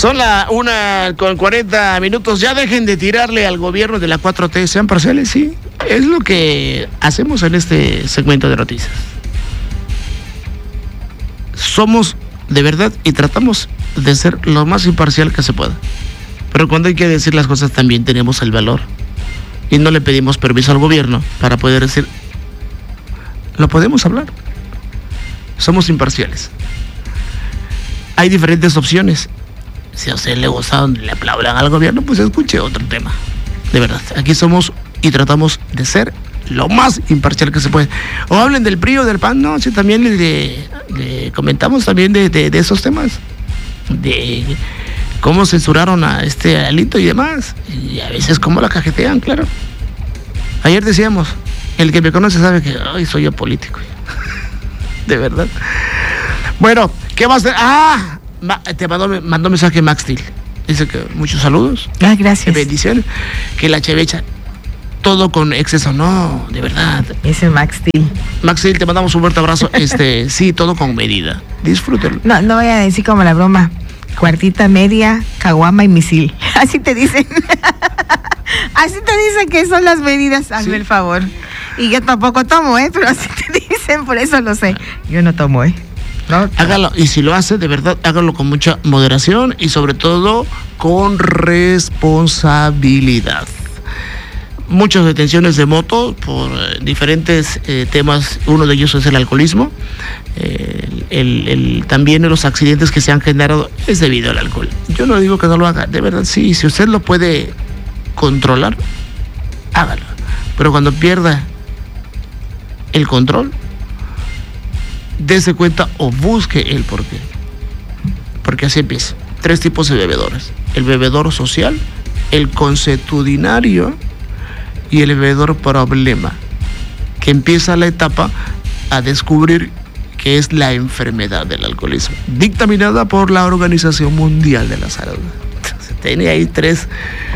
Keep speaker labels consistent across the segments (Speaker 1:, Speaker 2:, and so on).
Speaker 1: Son la 1:40. Ya dejen de tirarle al gobierno de la 4T, sean parciales, sí. Es lo que hacemos en este segmento de noticias. Somos de verdad y tratamos de ser lo más imparcial que se pueda. Pero cuando hay que decir las cosas también tenemos el valor. Y no le pedimos permiso al gobierno para poder decir, lo podemos hablar. Somos imparciales. Hay diferentes opciones. Si a usted le gusta, le aplaudan al gobierno, pues escuche otro tema. De verdad, aquí somos y tratamos de ser lo más imparcial que se puede. O hablen del PRI o del PAN, no, sí, también le comentamos también de esos temas. De cómo censuraron a Alito y demás. Y a veces cómo la cajetean, claro. Ayer decíamos, el que me conoce sabe que soy yo político. De verdad. Bueno, ¿qué más? Te mandó mensaje Max Steel. Dice que muchos saludos.
Speaker 2: Gracias.
Speaker 1: Bendiciones. Que la chevecha, todo con exceso. No, de verdad.
Speaker 2: Ese Max Steel.
Speaker 1: Max Steel, te mandamos un fuerte abrazo. Sí, todo con medida. Disfrútenlo.
Speaker 2: No vaya a decir como la broma. Cuartita, media, caguama y misil. Así te dicen. Así te dicen que son las medidas. Hazme el favor. Y yo tampoco tomo, pero así te dicen, por eso lo sé. Yo no tomo, No.
Speaker 1: Hágalo, y si lo hace, de verdad, hágalo con mucha moderación y sobre todo con responsabilidad. Muchas detenciones de moto por diferentes temas, uno de ellos es el alcoholismo. También los accidentes que se han generado es debido al alcohol. Yo no digo que no lo haga, de verdad sí, si usted lo puede controlar, hágalo. Pero cuando pierda el control, dése cuenta o busque el porqué. Porque así empieza. 3 tipos de bebedores: el bebedor social, el consuetudinario y el bebedor problema, que empieza la etapa a descubrir que es la enfermedad del alcoholismo, dictaminada por la Organización Mundial de la Salud. Entonces, tiene ahí 3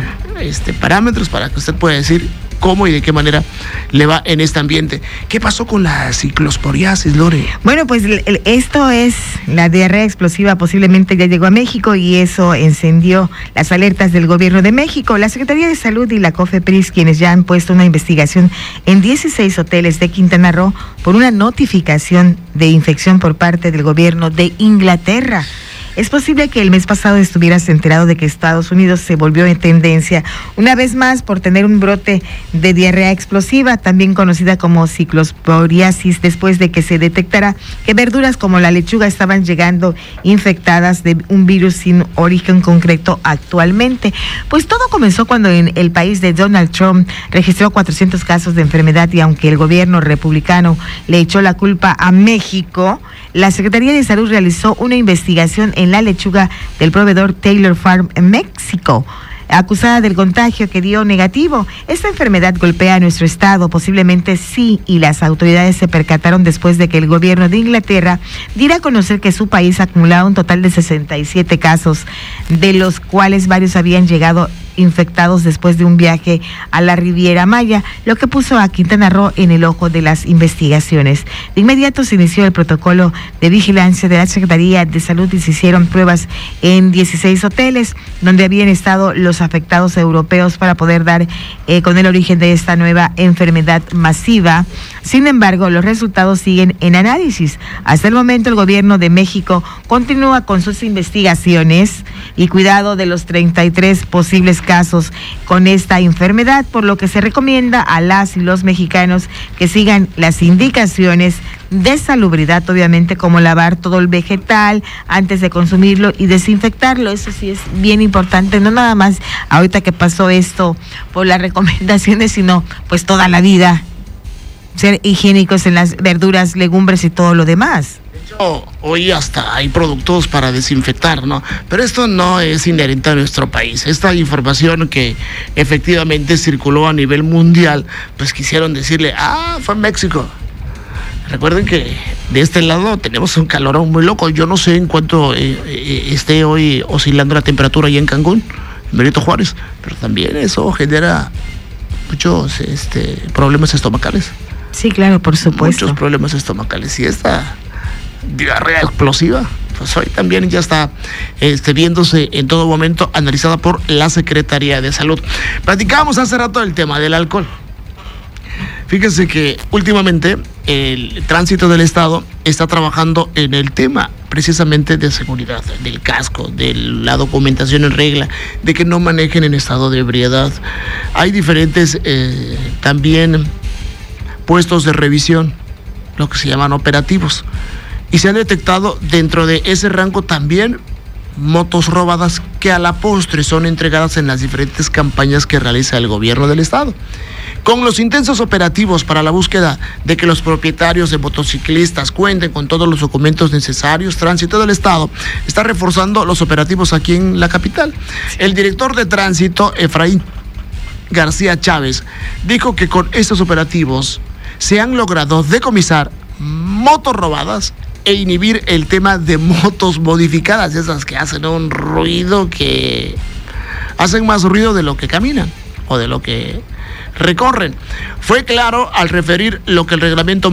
Speaker 1: parámetros para que usted pueda decir cómo y de qué manera le va en este ambiente. ¿Qué pasó con la ciclosporiasis, Lore?
Speaker 2: Bueno, pues esto es la diarrea explosiva, posiblemente ya llegó a México y eso encendió las alertas del gobierno de México. La Secretaría de Salud y la COFEPRIS, quienes ya han puesto una investigación en 16 hoteles de Quintana Roo por una notificación de infección por parte del gobierno de Inglaterra. Es posible que el mes pasado estuvieras enterado de que Estados Unidos se volvió en tendencia una vez más por tener un brote de diarrea explosiva, también conocida como ciclosporiasis, después de que se detectara que verduras como la lechuga estaban llegando infectadas de un virus sin origen concreto actualmente. Pues todo comenzó cuando en el país de Donald Trump registró 400 casos de enfermedad y aunque el gobierno republicano le echó la culpa a México, la Secretaría de Salud realizó una investigación en la lechuga del proveedor Taylor Farm en México, acusada del contagio que dio negativo. Esta enfermedad golpea a nuestro estado, posiblemente sí, y las autoridades se percataron después de que el gobierno de Inglaterra diera a conocer que su país acumulaba un total de 67 casos, de los cuales varios habían llegado infectados después de un viaje a la Riviera Maya, lo que puso a Quintana Roo en el ojo de las investigaciones. De inmediato se inició el protocolo de vigilancia de la Secretaría de Salud y se hicieron pruebas en 16 hoteles donde habían estado los afectados europeos para poder dar con el origen de esta nueva enfermedad masiva. Sin embargo, los resultados siguen en análisis. Hasta el momento, el gobierno de México continúa con sus investigaciones y cuidado de los 33 posibles casos con esta enfermedad, por lo que se recomienda a las y los mexicanos que sigan las indicaciones de salubridad, obviamente, como lavar todo el vegetal antes de consumirlo y desinfectarlo. Eso sí es bien importante, no nada más ahorita que pasó esto por las recomendaciones, sino pues toda la vida, ser higiénicos en las verduras, legumbres y todo lo demás.
Speaker 1: Hoy hasta hay productos para desinfectar, ¿no? Pero esto no es inherente a nuestro país. Esta información que efectivamente circuló a nivel mundial, pues quisieron decirle, fue en México. Recuerden que de este lado tenemos un calorón muy loco. Yo no sé en cuánto esté hoy oscilando la temperatura allá en Cancún, en Benito Juárez, pero también eso genera muchos problemas estomacales.
Speaker 2: Sí, claro, por supuesto.
Speaker 1: Muchos problemas estomacales. Y esta diarrea explosiva, pues hoy también ya está viéndose en todo momento, analizada por la Secretaría de Salud. Platicábamos hace rato del tema del alcohol. Fíjense que últimamente el tránsito del Estado está trabajando en el tema precisamente de seguridad, del casco, de la documentación en regla, de que no manejen en estado de ebriedad. Hay diferentes también puestos de revisión, lo que se llaman operativos, y se han detectado dentro de ese rango también motos robadas que a la postre son entregadas en las diferentes campañas que realiza el gobierno del Estado. Con los intensos operativos para la búsqueda de que los propietarios de motociclistas cuenten con todos los documentos necesarios, Tránsito del Estado está reforzando los operativos aquí en la capital. El director de Tránsito, Efraín García Chávez, dijo que con estos operativos se han logrado decomisar motos robadas e inhibir el tema de motos modificadas, esas que hacen un ruido, que hacen más ruido de lo que caminan o de lo que recorren. Fue claro al referir lo que el reglamento